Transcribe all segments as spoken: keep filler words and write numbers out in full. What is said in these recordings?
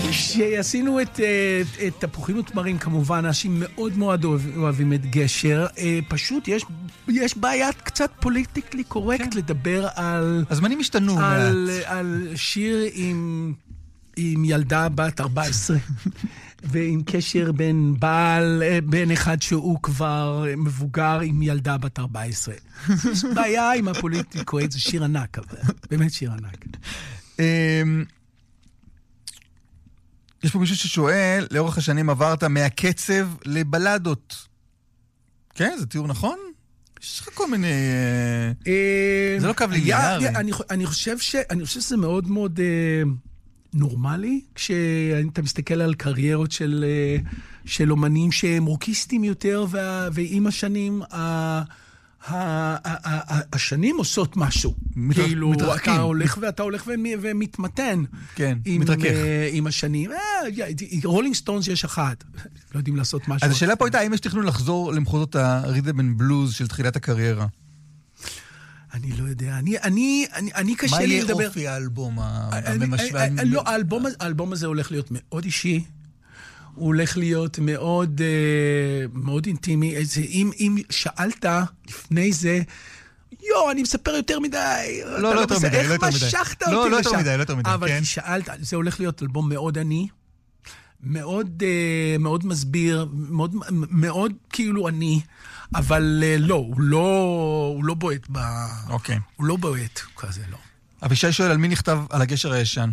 כשעשינו את, את תפוחים ותמרים, כמובן, אנשים מאוד מאוד אוהבים את גשר. פשוט יש, יש בעיה קצת פוליטיקלי קורקט כן. לדבר על... הזמנים השתנו על, על שיר עם, עם ילדה בת ארבע עשרה. ועם קשר בין בעל, בין אחד שהוא כבר מבוגר עם ילדה בת ארבע עשרה. יש בעיה עם הפוליטיקה, זה שיר ענק, אבל באמת שיר ענק. יש פה מישהו ששואל, לאורך השנים עברת מהקצב לבלדות. כן, זה תיאור נכון? יש לך כל מיני... זה לא קו ליניארי. אני חושב שזה מאוד מאוד... נורמלי, כשאתה מסתכל על קריירות של, של אומנים שהם רוקיסטים יותר, ועם השנים, השנים עושות משהו. כאילו, אתה הולך ואתה הולך ומתמתן. כן, מתרכך. עם השנים. רולינג סטונס יש אחת. לא יודעים לעשות משהו. אז השאלה פה הייתה, האם יש תכנון לחזור למחוזות הרית'ם אנד בלוז של תחילת הקריירה? אני לא יודע, אני, אני, אני, אני קשה לי לדבר... מה יהיה אופי האלבום הממשווה? לא, האלבום הזה הולך להיות מאוד אישי, הוא הולך להיות מאוד, מאוד אינטימי. אם שאלת לפני זה, יו, אני מספר יותר מדי. לא, לא יותר מדי, לא יותר מדי. איך משכת אותי לשם? לא, לא יותר מדי, לא יותר מדי, כן. אבל שאלת, זה הולך להיות אלבום מאוד עני, מאוד, מאוד מסביר, מאוד, מאוד כאילו עני, אבל לא, הוא לא, הוא לא בועט ב... אוקיי. הוא לא בועט, כזה לא. אבישי שואל, על מי נכתב על הגשר הישן?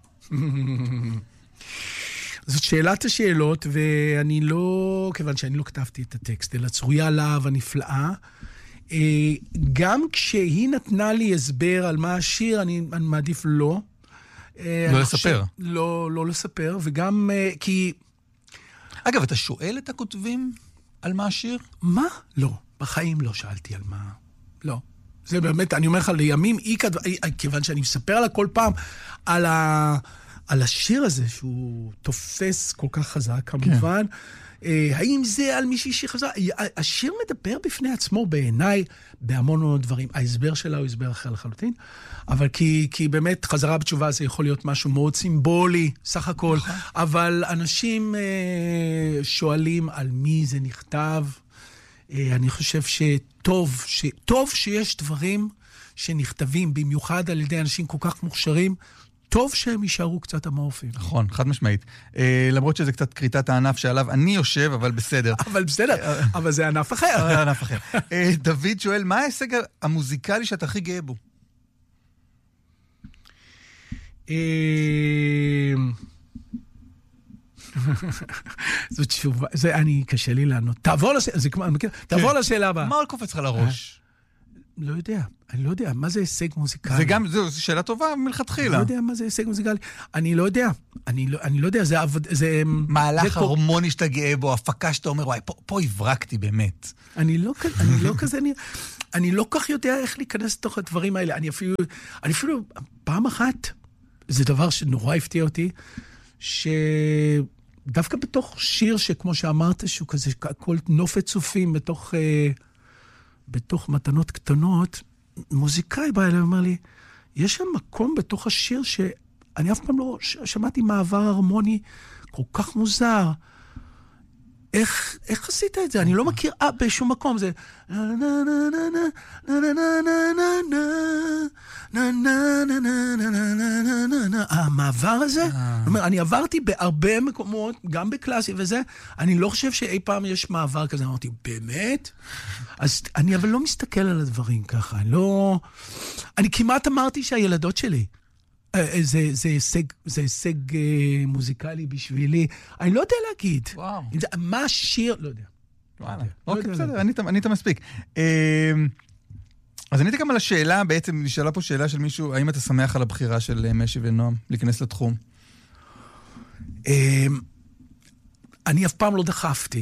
זאת שאלת השאלות, ואני לא, כיוון שאני לא כתבתי את הטקסט, אלא צרויה להב הנפלאה, גם כשהיא נתנה לי הסבר על מה השיר, אני, אני מעדיף לא. לא לספר. לא, לא לספר, וגם כי... אגב, אתה שואל את הכותבים על מה השיר? מה? לא. בחיים לא שאלתי על מה. לא. זה באמת, אני אומר לך, לימים, כיוון שאני מספר לה כל פעם על, ה, על השיר הזה, שהוא תופס כל כך חזק, כמובן. כן. האם זה על מישהי שחזר? השיר מדבר בפני עצמו בעיניי בהמון מאוד דברים. ההסבר שלה הוא הסבר אחר לחלוטין, אבל כי, כי באמת חזרה בתשובה זה יכול להיות משהו מאוד סימבולי, סך הכל. אבל אנשים אה, שואלים על מי זה נכתב. אה, אני חושב שטוב, שטוב שיש דברים שנכתבים, במיוחד על ידי אנשים כל כך מוכשרים, טוב שהם יישארו קצת אמורפיים. נכון, חד משמעית. אה, למרות שזה קצת קריטת הענף שעליו אני יושב, אבל בסדר. אבל בסדר, אבל זה ענף אחר. זה ענף אחר. אה, דוד שואל, מה ההישג המוזיקלי שאתה הכי גאה בו? זו תשובה, זה אני קשה לי לענות. תעבור לשאלה, זה כמו, תעבור לשאלה הבאה. מה עוד קופץ לך לראש? לא יודע, אני לא יודע, מה זה הישג מוזיקלי? זה גם, זו שאלה טובה מלכתחילה. אני לא יודע מה זה הישג מוזיקלי. אני לא יודע, אני לא, אני לא יודע, זה עבוד, זה... מהלך הרמוני שאתה גאה בו, הפקה שאתה אומר, וואי, פה, פה הברקתי באמת. אני לא, אני לא כזה, אני, אני לא כך יודע איך להיכנס לתוך הדברים האלה. אני אפילו, אני אפילו, פעם אחת, זה דבר שנורא הפתיע אותי, שדווקא בתוך שיר שכמו שאמרת, שהוא כזה, כל נופת צופים בתוך... בתוך מתנות קטנות, מוזיקאי בא אליי ואומר לי, יש שם מקום בתוך השיר שאני אף פעם לא שמעתי מעבר הרמוני כל כך מוזר. איך, איך עשית את זה? אני לא מכיר אה, בשום מקום. זה... המעבר הזה, אני עברתי בהרבה מקומות, גם בקלאסי וזה, אני לא חושב שאי פעם יש מעבר כזה. אמרתי, באמת? אז אני אבל לא מסתכל על הדברים ככה. לא... אני כמעט אמרתי שהילדות שלי, זה, זה הישג, זה הישג מוזיקלי בשבילי. אני לא יודע להגיד. וואו. מה השיר? לא יודע. וואלה. אוקיי, בסדר, ענית מספיק. אז עניתי גם על השאלה, בעצם נשאלה פה שאלה של מישהו, האם אתה שמח על הבחירה של משי ונועם להיכנס לתחום? אני אף פעם לא דחפתי.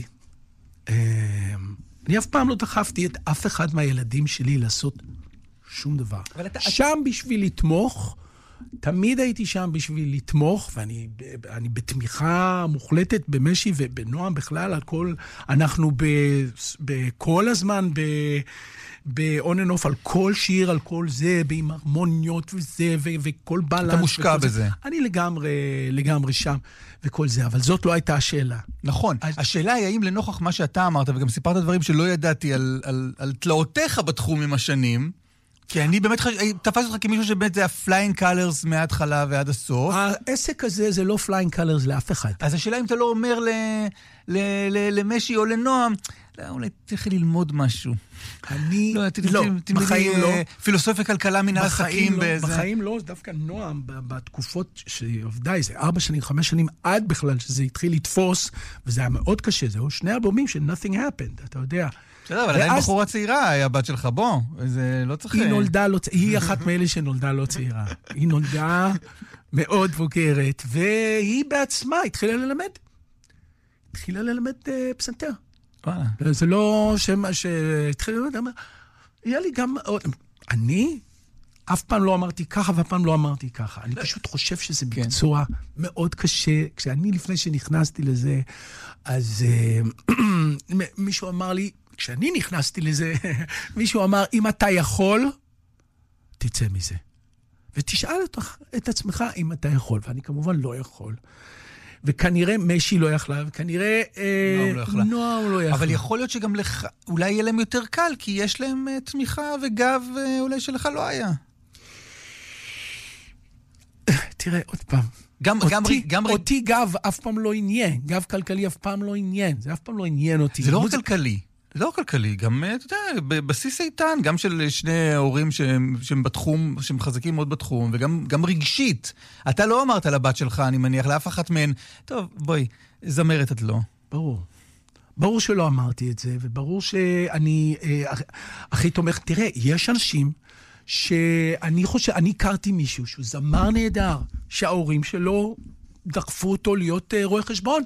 אני אף פעם לא דחפתי את אף אחד מהילדים שלי לעשות שום דבר. שם בשביל לתמוך, תמיד הייתי שם בשביל לתמוך, ואני אני בתמיכה מוחלטת במשי ובנועם בכלל, על כל, אנחנו ב, בכל הזמן ב, ב-on and off על כל שיר, על כל זה, עם הרמוניות וזה, ו- וכל בלנס. אתה מושקע בזה. זה. אני לגמרי, לגמרי שם, וכל זה, אבל זאת לא הייתה השאלה. נכון. אז... השאלה היא האם לנוכח מה שאתה אמרת, וגם סיפרת דברים שלא ידעתי על, על, על תלאותיך בתחום עם השנים, כי אני באמת חש... תפס אותך כמישהו שבאמת זה ה-flying colors מההתחלה ועד הסוף. העסק הזה זה לא flying colors לאף אחד. אז השאלה אם אתה לא אומר ל... ל... ל... למשי או לנועם, לא, אולי תלכי ללמוד משהו. אני... לא, לא, בחיים לא. פילוסופיה כלכלה מן העסקים באיזה... בחיים לא, דווקא נועם, בתקופות שעובדה איזה ארבע שנים, חמש שנים, עד בכלל שזה התחיל לתפוס, וזה היה מאוד קשה, זהו שני אלבומים של Nothing Happened, אתה יודע. בסדר, אבל עדיין בחורה צעירה, היא הבת שלך, בוא, זה לא צריך... היא נולדה לא צעירה, היא אחת מאלה שנולדה לא צעירה. היא נולדה מאוד בוגרת, והיא בעצמה התחילה ללמד. התחילה ללמד פסנתר. זה לא שמה שהתחילה ללמד, היה לי גם... אני אף פעם לא אמרתי ככה, ואף פעם לא אמרתי ככה. אני פשוט חושב שזה מקצוע מאוד קשה. כשאני לפני שנכנסתי לזה, אז מישהו אמר לי, כשאני נכנסתי לזה, מישהו אמר, אם אתה יכול, תצא מזה. ותשאל אותך, את עצמך אם אתה יכול. ואני כמובן לא יכול. וכנראה משי לא יכלה, וכנראה נועם לא יכלה. אבל יכול להיות שגם לך, אולי יהיה להם יותר קל, כי יש להם תמיכה וגב אולי שלך לא היה. תראה, עוד פעם. גם, אותי, גם, גם... אותי גב אף פעם לא עניין. גב כלכלי אף פעם לא עניין. זה אף פעם לא עניין אותי. זה לא רק כלכלי. זה לא כלכלי, גם, אתה יודע, בבסיס איתן, גם של שני הורים שהם, שהם בתחום, שהם חזקים מאוד בתחום, וגם גם רגשית. אתה לא אמרת לבת שלך, אני מניח, לאף אחת מהן, טוב, בואי, זמרת את לא. ברור. ברור שלא אמרתי את זה, וברור שאני אה, הכי תומך. תראה, יש אנשים שאני חושב, אני הכרתי מישהו שהוא זמר נהדר, שההורים שלו דחפו אותו להיות אה, רואה חשבון.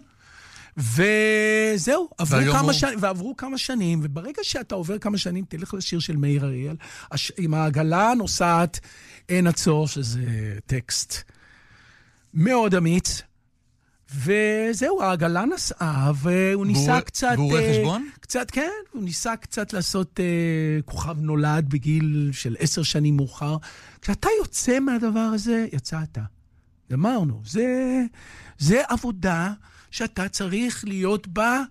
וזהו, עברו כמה הוא... שנים, ועברו כמה שנים, וברגע שאתה עובר כמה שנים, תלך לשיר של מאיר אריאל, הש... עם העגלה נוסעת אין עצור, שזה טקסט מאוד אמיץ, וזהו, העגלה נסעה, והוא ניסה והוא... קצת... והוא רואה חשבון? קצת, כן, הוא ניסה קצת לעשות uh, כוכב נולד בגיל של עשר שנים מאוחר. כשאתה יוצא מהדבר הזה, יצאת. אמרנו, זה, זה עבודה... שאתה צריך להיות בה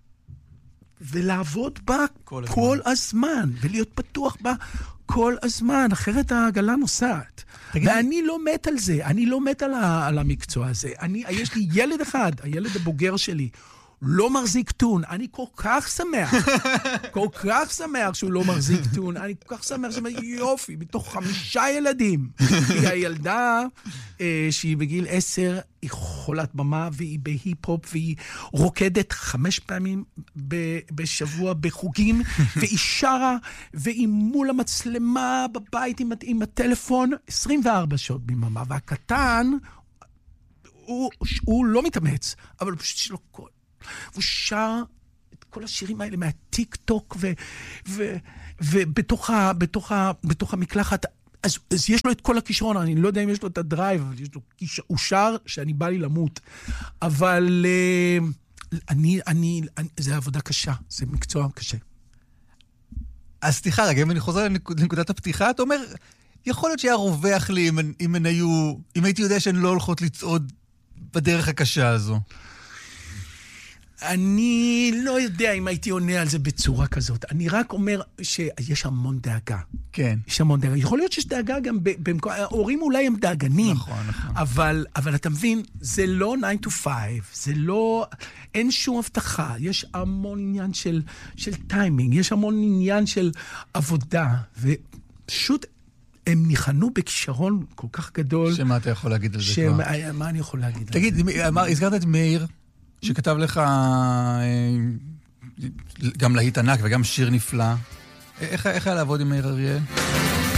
ולעבוד בה כל, כל הזמן. הזמן, ולהיות פתוח בה כל הזמן, אחרת העגלה נוסעת. תגיד... ואני לא מת על זה, אני לא מת על, ה, על המקצוע הזה. אני, יש לי ילד אחד, הילד הבוגר שלי, לא מחזיק טון, אני כל כך שמח, כל כך שמח שהוא לא מחזיק טון, אני כל כך שמח שאומר, יופי, בתוך חמישה ילדים. היא הילדה אה, שהיא בגיל עשר, היא חולת במה, והיא בהיפ-הופ, והיא רוקדת חמש פעמים ב- בשבוע בחוגים, והיא שרה, והיא מול המצלמה בבית עם, עם הטלפון, עשרים וארבע שעות ביממה, והקטן, הוא, הוא לא מתאמץ, אבל הוא פשוט שלו קול. והוא שר את כל השירים האלה מהטיק טוק ו, ו, ובתוך ה, בתוך ה, בתוך המקלחת, אז, אז יש לו את כל הכישרון, אני לא יודע אם יש לו את הדרייב, אבל יש לו, הוא שר שאני בא לי למות, אבל אני, אני, אני, זה עבודה קשה, זה מקצוע קשה. אז סליחה רגע, אם אני חוזר לנקודת הפתיחה, אתה אומר, יכול להיות שהיה רווח לי אם, אם, אם, היו, אם הייתי יודע שהן לא הולכות לצעוד בדרך הקשה הזו. אני לא יודע אם הייתי עונה על זה בצורה כזאת. אני רק אומר שיש המון דאגה. כן. יש המון דאגה. יכול להיות שיש דאגה גם במקום... ההורים אולי הם דאגנים. נכון, נכון. אבל, אבל אתה מבין, זה לא nine to five, זה לא... אין שום הבטחה. יש המון עניין של, של טיימינג, יש המון עניין של עבודה, ופשוט הם ניחנו בכישרון כל כך גדול. שמה אתה יכול להגיד על זה כבר? מה אני יכול להגיד על זה? תגיד, הזכרת את מאיר, שכתב לך גם להיט ענק וגם שיר נפלא. איך, איך היה לעבוד עם מאיר אריאל?